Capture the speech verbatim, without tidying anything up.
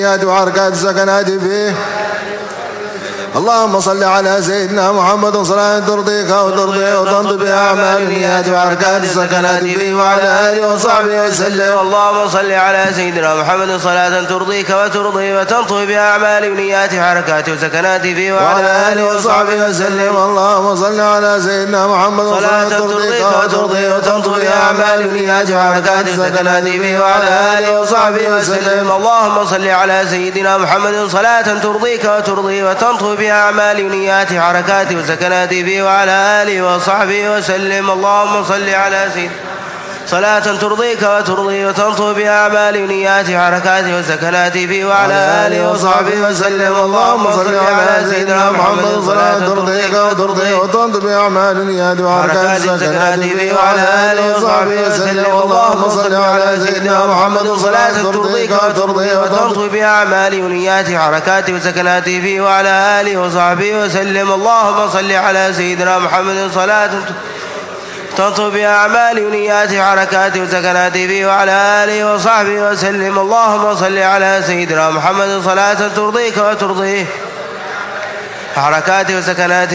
وحركات سكنات فيه. اللهم صل على سيدنا محمد صلاة ترضيك وترضي وتنطي بها أعمال النيات وحركات السكنات فيه وعلى آله وصحبه وسلم. اللهم صل على سيدنا محمد صلاة ترضيك وترضي وتنطي بها أعمال النيات وحركات السكنات فيه وعلى آله وصحبه وسلم. اللهم صل على سيدنا محمد صلاة ترضيك وترضي وتنطي بها أعمال النيات وحركات السكنات فيه وعلى آله وصحبه وسلم. اللهم صل على سيدنا محمد صلاة ترضيك وترضي وتنطي بها أعمال نيات حركات وسكنات فيه وعلى آله وصحبه وسلم. اللهم صل على سيدنا صلاة ترضيك وترضي وتنطي بها أعمال نيات حركات وسكنات فيه وعلى آله وصحبه وسلم. اللهم صل على سيدنا محمد صلاة ترضيك وترضي وتنطي بها أعمال نيات حركات وسكنات فيه وعلى آله وصحبه وسلم. اللهم صل على سيدنا محمد صلاة ترضيك وترضي وتنطي بها أعمال نيات حركات وسكنات فيه وعلى آله وصحبه وسلم. اللهم صل على سيدنا محمد صلاة تنطي بها أعمال نيات حركات وسكنات فيه وعلى آله وصحبه وسلم. اللهم صل على سيدنا محمد صلاة ترضيك وترضيه حركات وسكنات